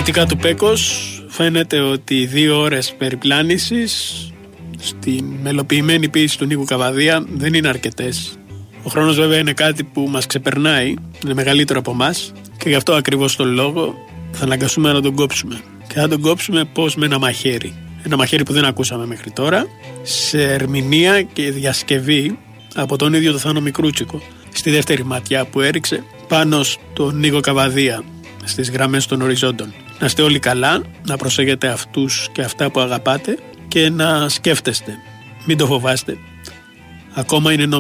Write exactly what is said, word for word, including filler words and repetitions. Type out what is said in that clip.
αναλυτικά του Πέκος φαίνεται ότι οι δύο ώρες περιπλάνησης στην μελοποιημένη ποίηση του Νίκου Καβαδία δεν είναι αρκετές. Ο χρόνος βέβαια είναι κάτι που μας ξεπερνάει, είναι μεγαλύτερο από εμάς και γι' αυτό ακριβώς τον λόγο θα αναγκαστούμε να τον κόψουμε. Και θα τον κόψουμε πώς? Με ένα μαχαίρι. Ένα μαχαίρι που δεν ακούσαμε μέχρι τώρα, σε ερμηνεία και διασκευή από τον ίδιο τον Θάνο Μικρούτσικο, στη δεύτερη ματιά που έριξε πάνω στον Νίκο Καβαδία στις γραμμές των οριζόντων. Να είστε όλοι καλά, να προσέχετε αυτούς και αυτά που αγαπάτε και να σκέφτεστε. Μην το φοβάστε. Ακόμα είναι